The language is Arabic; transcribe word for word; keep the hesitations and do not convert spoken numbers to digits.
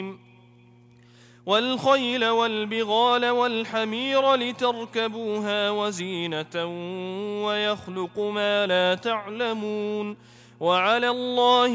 والخيل والبغال والحمير لتركبوها وزينة ويخلق ما لا تعلمون وعلى الله